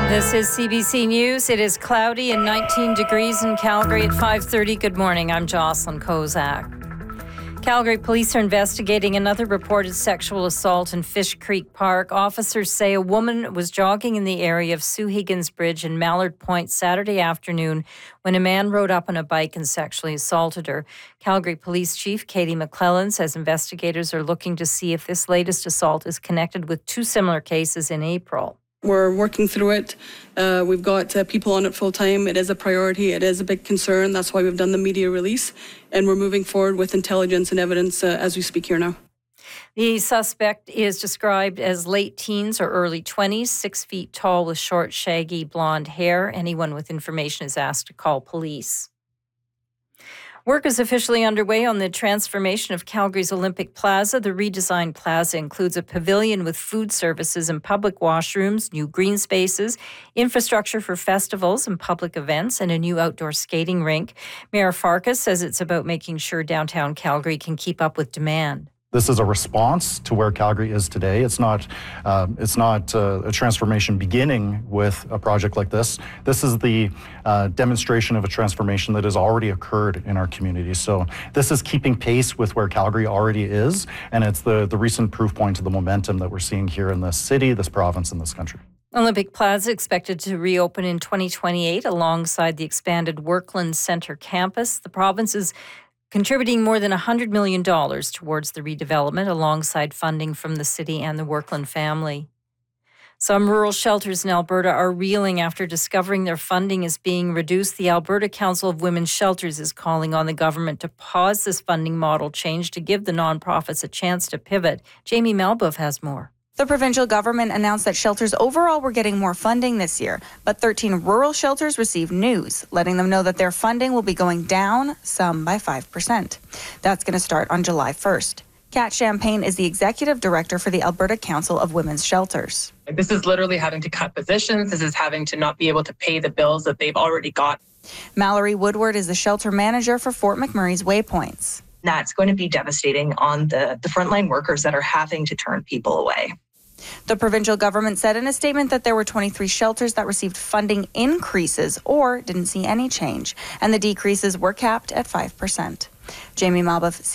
This is CBC News. It is cloudy and 19 degrees in Calgary at 5:30. Good morning. I'm Jocelyn Kozak. Calgary police are investigating another reported sexual assault in Fish Creek Park. Officers say a woman was jogging in the area of Sue Higgins Bridge and Mallard Point Saturday afternoon when a man rode up on a bike and sexually assaulted her. Calgary Police Chief Katie McClellan says investigators are looking to see if this latest assault is connected with two similar cases in April. We're working through it. We've got people on it full time. It is a priority. It is a big concern. That's why we've done the media release. And we're moving forward with intelligence and evidence as we speak here now. The suspect is described as late teens or early 20s, 6 feet tall with short, shaggy blonde hair. Anyone with information is asked to call police. Work is officially underway on the transformation of Calgary's Olympic Plaza. The redesigned plaza includes a pavilion with food services and public washrooms, new green spaces, infrastructure for festivals and public events, and a new outdoor skating rink. Mayor Farkas says it's about making sure downtown Calgary can keep up with demand. This is a response to where Calgary is today. It's not a transformation beginning with a project like this. This is the demonstration of a transformation that has already occurred in our community. So this is keeping pace with where Calgary already is, and it's the recent proof point of the momentum that we're seeing here in this city, this province, and this country. Olympic Plaza expected to reopen in 2028 alongside the expanded Workland Centre campus. The province is contributing more than $100 million towards the redevelopment alongside funding from the city and the Workland family. Some rural shelters in Alberta are reeling after discovering their funding is being reduced. The Alberta Council of Women's Shelters is calling on the government to pause this funding model change to give the nonprofits a chance to pivot. Jamie Malbuff has more. The provincial government announced that shelters overall were getting more funding this year, but 13 rural shelters received news, letting them know that their funding will be going down, some by 5%. That's going to start on July 1st. Kat Champagne is the executive director for the Alberta Council of Women's Shelters. This is literally having to cut positions. This is having to not be able to pay the bills that they've already got. Mallory Woodward is the shelter manager for Fort McMurray's Waypoints. That's going to be devastating on the frontline workers that are having to turn people away. The provincial government said in a statement that there were 23 shelters that received funding increases or didn't see any change, and the decreases were capped at 5%. Jamie Malbuff,